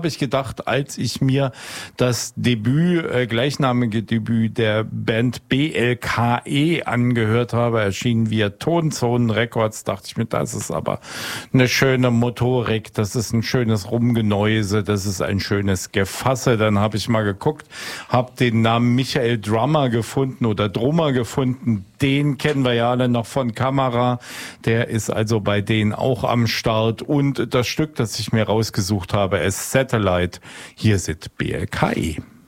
habe ich gedacht, als ich mir das gleichnamige Debüt der Band BLKE angehört habe, erschienen via Tonzonen Records, dachte ich mir, das ist aber eine schöne Motorik, das ist ein schönes Rumgenäuse, das ist ein schönes Gefasse. Dann habe ich mal geguckt, habe den Namen Michael Drummer gefunden, den kennen wir ja alle noch von Kamera, der ist also bei denen auch am Start, und das Stück, das ich mir rausgesucht habe, ist Satellite. Hier sind BLKE.